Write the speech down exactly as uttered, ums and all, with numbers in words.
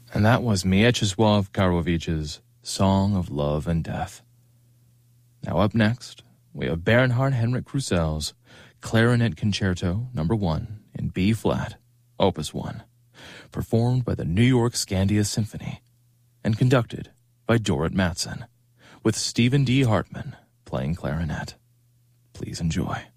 And that was Mieczysław Karłowicz's Song of Love and Death. Now up next, we have Bernhard Henrik Krusel's Clarinet Concerto Number one in B-flat, Opus one, performed by the New York Scandia Symphony and conducted by Dorrit Mattson, with Stephen D. Hartman playing clarinet. Please enjoy.